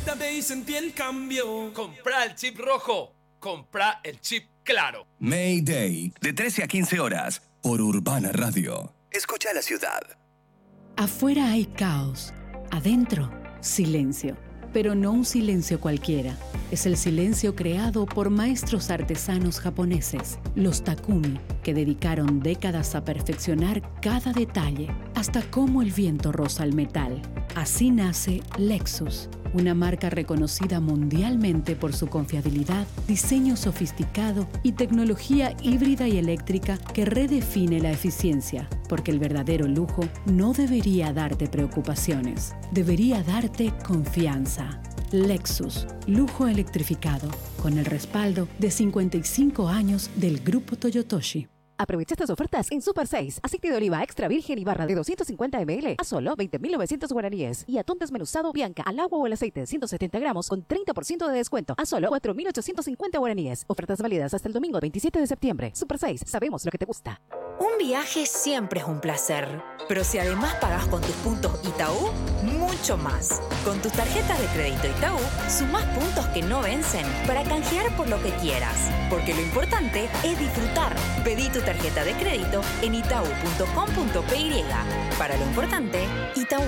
Dame y sentí el cambio. Comprá el chip rojo. Comprá el chip claro. Mayday, de 13 a 15 horas, por Urbana Radio. Escucha la ciudad. Afuera hay caos. Adentro, silencio. Pero no un silencio cualquiera. Es el silencio creado por maestros artesanos japoneses, los Takumi, que dedicaron décadas a perfeccionar cada detalle, hasta cómo el viento roza el metal. Así nace Lexus, una marca reconocida mundialmente por su confiabilidad, diseño sofisticado y tecnología híbrida y eléctrica que redefine la eficiencia, porque el verdadero lujo no debería darte preocupaciones, debería darte confianza. Lexus, lujo electrificado, con el respaldo de 55 años del Grupo Toyotoshi. Aprovecha estas ofertas en Super 6. Aceite de oliva extra virgen y barra de 250 ml a solo 20.900 guaraníes. Y atún desmenuzado Bianca al agua o el aceite de 170 gramos con 30% de descuento a solo 4.850 guaraníes. Ofertas válidas hasta el domingo 27 de septiembre. Super 6. Sabemos lo que te gusta. Un viaje siempre es un placer, pero si además pagas con tus puntos Itaú, mucho más. Con tus tarjetas de crédito Itaú, sumás puntos que no vencen para canjear por lo que quieras. Porque lo importante es disfrutar. Pedí tu tarjeta de crédito en itaú.com.py. Para lo importante, Itaú.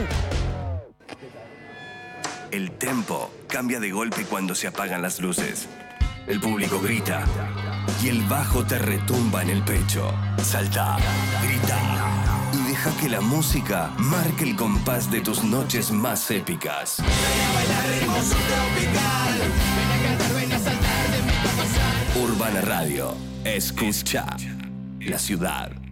El tempo cambia de golpe cuando se apagan las luces. El público grita y el bajo te retumba en el pecho. Salta, grita y deja que la música marque el compás de tus noches más épicas. Ven a bailar ritmo subtropical. Ven a cantar, ven a saltar, de mí va a pasar. Urbana Radio. Escucha la ciudad.